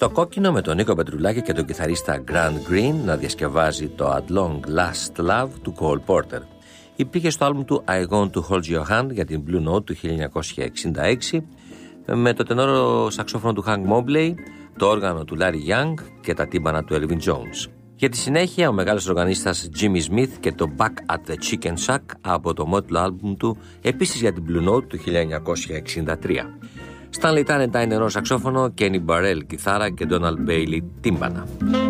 Στο κόκκινο με τον Νίκο Πετρουλάκη και τον κιθαρίστα Grant Green να διασκευάζει το At Long Last Love του Cole Porter. Υπήρχε στο άλμπουμ του I Want to Hold Your Hand για την Blue Note του 1966 με το τενόρο σαξόφωνο του Hank Mobley, το όργανο του Larry Young και τα τύμπανα του Elvin Jones. Για τη συνέχεια ο μεγάλος οργανίστας Jimmy Smith και το Back at the Chicken Shack από το μότιλο άλμπουμ του, επίσης για την Blue Note του 1963. Stanley Tanner σαξόφωνο, Kenny Burrell κιθάρα και Donald Bailey τύμπανα.